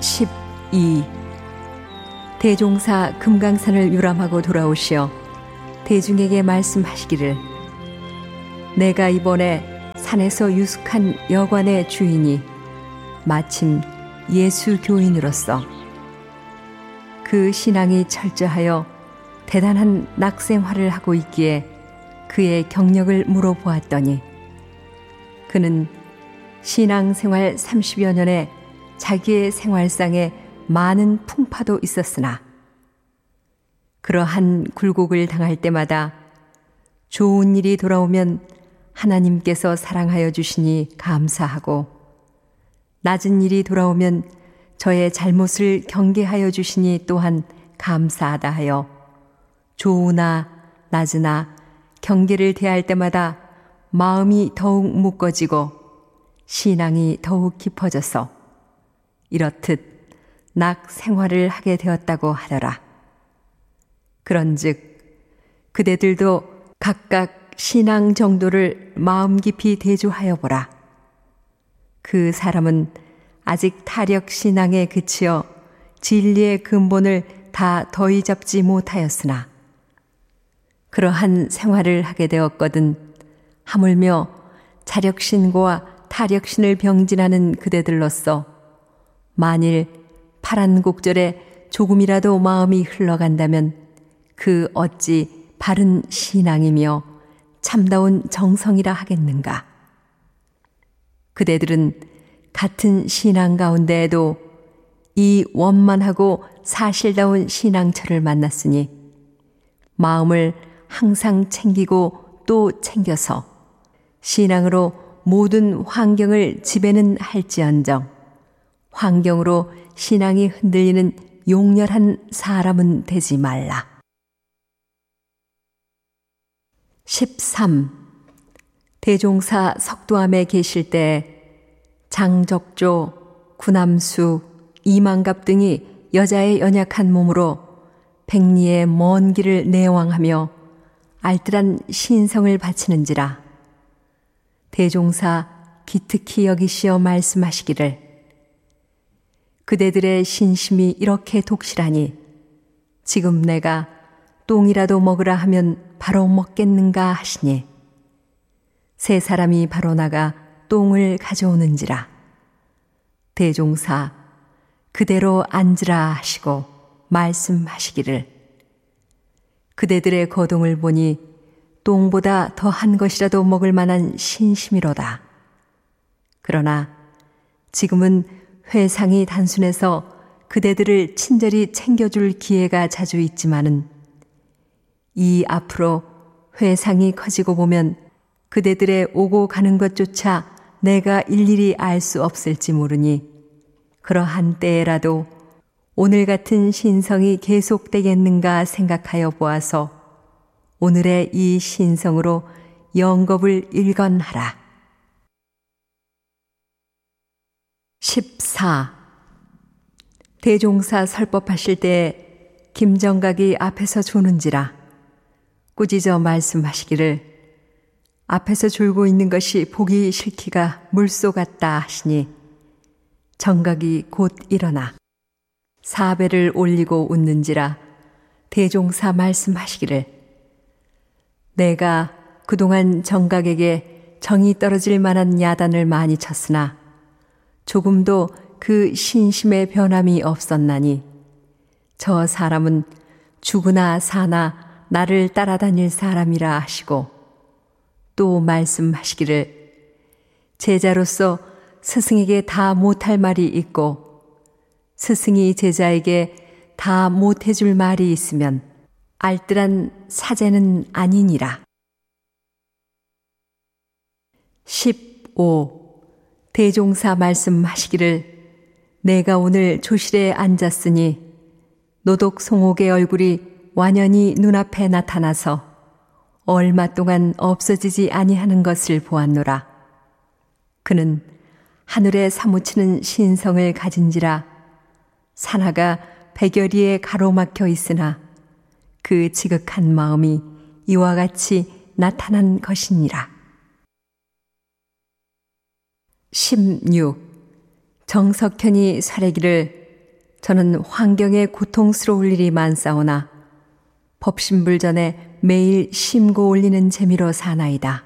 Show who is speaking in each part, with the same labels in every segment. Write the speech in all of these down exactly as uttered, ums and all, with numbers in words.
Speaker 1: 십이. 대종사 금강산을 유람하고 돌아오시어 대중에게 말씀하시기를, 내가 이번에 산에서 유숙한 여관의 주인이 마침 예수 교인으로서 그 신앙이 철저하여 대단한 낙생활을 하고 있기에 그의 경력을 물어보았더니, 그는 신앙생활 삼십여 년에 자기의 생활상에 많은 풍파도 있었으나 그러한 굴곡을 당할 때마다 좋은 일이 돌아오면 하나님께서 사랑하여 주시니 감사하고, 낮은 일이 돌아오면 저의 잘못을 경계하여 주시니 또한 감사하다 하여 좋으나 낮으나 경계를 대할 때마다 마음이 더욱 묶어지고 신앙이 더욱 깊어져서 이렇듯 낙 생활을 하게 되었다고 하더라. 그런즉 그대들도 각각 신앙 정도를 마음 깊이 대조하여 보라. 그 사람은 아직 타력 신앙에 그치어 진리의 근본을 다 더히 잡지 못하였으나 그러한 생활을 하게 되었거든 하물며 자력신고와 타력신을 병진하는 그대들로서 만일 파란 곡절에 조금이라도 마음이 흘러간다면 그 어찌 바른 신앙이며 참다운 정성이라 하겠는가. 그대들은 같은 신앙 가운데에도 이 원만하고 사실다운 신앙처를 만났으니 마음을 항상 챙기고 또 챙겨서 신앙으로 모든 환경을 지배는 할지언정 환경으로 신앙이 흔들리는 용렬한 사람은 되지 말라. 십삼. 대종사 석도암에 계실 때 장적조, 구남수, 이만갑 등이 여자의 연약한 몸으로 백리의 먼 길을 내왕하며 알뜰한 신성을 바치는지라. 대종사 기특히 여기시어 말씀하시기를, 그대들의 신심이 이렇게 독실하니 지금 내가 똥이라도 먹으라 하면 바로 먹겠는가 하시니 세 사람이 바로 나가 똥을 가져오는지라. 대종사 그대로 앉으라 하시고 말씀하시기를, 그대들의 거동을 보니 똥보다 더한 것이라도 먹을 만한 신심이로다. 그러나 지금은 회상이 단순해서 그대들을 친절히 챙겨줄 기회가 자주 있지만은 이 앞으로 회상이 커지고 보면 그대들의 오고 가는 것조차 내가 일일이 알 수 없을지 모르니 그러한 때에라도 오늘 같은 신성이 계속되겠는가 생각하여 보아서 오늘의 이 신성으로 영겁을 일건하라. 십사. 대종사 설법하실 때에 김정각이 앞에서 조는지라. 꾸짖어 말씀하시기를, 앞에서 졸고 있는 것이 보기 싫기가 물소 같다 하시니 정각이 곧 일어나 사배를 올리고 웃는지라. 대종사 말씀하시기를, 내가 그동안 정각에게 정이 떨어질 만한 야단을 많이 쳤으나 조금도 그 신심의 변함이 없었나니 저 사람은 죽으나 사나 나를 따라다닐 사람이라 하시고, 또 말씀하시기를, 제자로서 스승에게 다 못할 말이 있고 스승이 제자에게 다 못해줄 말이 있으면 알뜰한 사제는 아니니라. 십오. 대종사 말씀하시기를, 내가 오늘 조실에 앉았으니 노독송옥의 얼굴이 완연히 눈앞에 나타나서 얼마 동안 없어지지 아니하는 것을 보았노라. 그는 하늘에 사무치는 신성을 가진지라. 산하가 백여리에 가로막혀 있으나 그 지극한 마음이 이와 같이 나타난 것이니라. 십육. 정석현이 사례기를, 저는 환경에 고통스러울 일이 많사오나 법신불 전에 매일 심고 올리는 재미로 사나이다.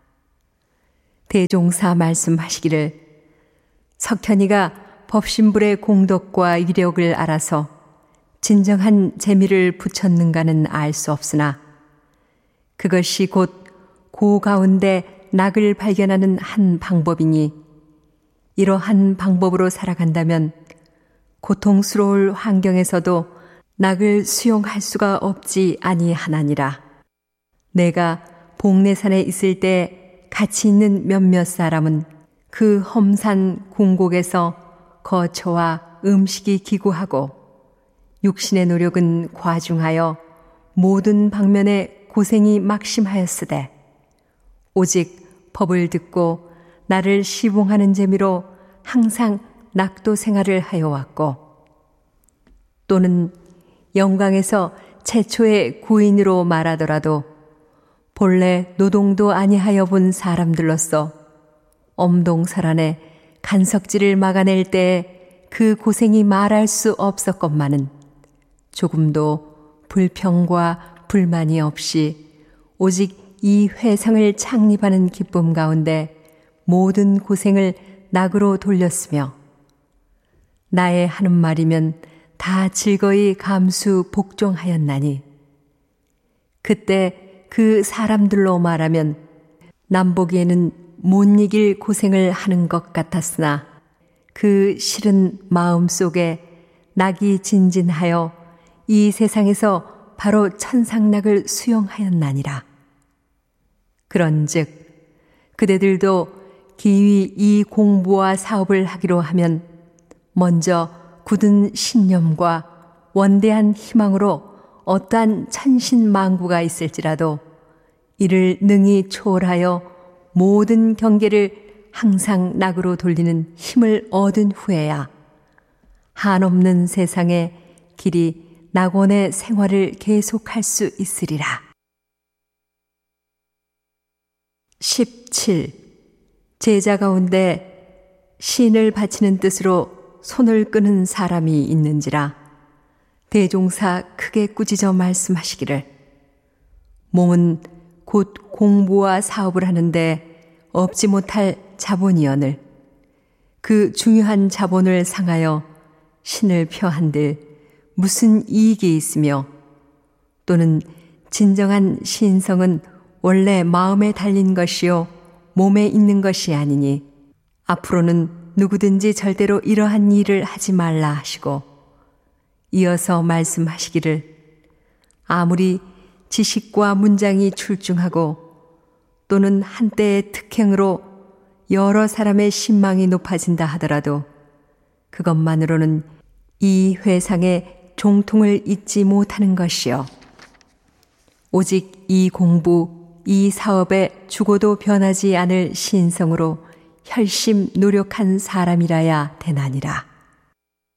Speaker 1: 대종사 말씀하시기를 석현이가 법신불의 공덕과 이력을 알아서 진정한 재미를 붙였는가는 알 수 없으나 그것이 곧 고 가운데 낙을 발견하는 한 방법이니 이러한 방법으로 살아간다면 고통스러울 환경에서도 낙을 수용할 수가 없지 아니하나니라. 내가 복례산에 있을 때 같이 있는 몇몇 사람은 그 험산 궁곡에서 거처와 음식이 기구하고 육신의 노력은 과중하여 모든 방면에 고생이 막심하였으되 오직 법을 듣고 나를 시봉하는 재미로 항상 낙도 생활을 하여 왔고 또는 영광에서 최초의 구인으로 말하더라도 본래 노동도 아니하여 본 사람들로서 엄동설안에 간석질을 막아낼 때에 그 고생이 말할 수 없었건만은 조금도 불평과 불만이 없이 오직 이 회상을 창립하는 기쁨 가운데 모든 고생을 낙으로 돌렸으며 나의 하는 말이면 다 즐거이 감수 복종하였나니 그때 그 사람들로 말하면 남보기에는 못 이길 고생을 하는 것 같았으나 그 싫은 마음 속에 낙이 진진하여 이 세상에서 바로 천상낙을 수용하였나니라. 그런즉 그대들도 기위 이 공부와 사업을 하기로 하면 먼저 굳은 신념과 원대한 희망으로 어떠한 천신만고가 있을지라도 이를 능히 초월하여 모든 경계를 항상 낙으로 돌리는 힘을 얻은 후에야 한없는 세상에 길이 낙원의 생활을 계속할 수 있으리라. 십칠. 제자 가운데 신을 바치는 뜻으로 손을 끄는 사람이 있는지라 대종사 크게 꾸짖어 말씀하시기를 몸은 곧 공부와 사업을 하는데 없지 못할 자본이여늘 그 중요한 자본을 상하여 신을 펴한들 무슨 이익이 있으며 또는 진정한 신성은 원래 마음에 달린 것이요 몸에 있는 것이 아니니 앞으로는 누구든지 절대로 이러한 일을 하지 말라 하시고 이어서 말씀하시기를 아무리 지식과 문장이 출중하고 또는 한때의 특행으로 여러 사람의 신망이 높아진다 하더라도 그것만으로는 이 회상의 종통을 잊지 못하는 것이요 오직 이 공부, 이 사업에 죽어도 변하지 않을 신성으로 혈심 노력한 사람이라야 되나니라.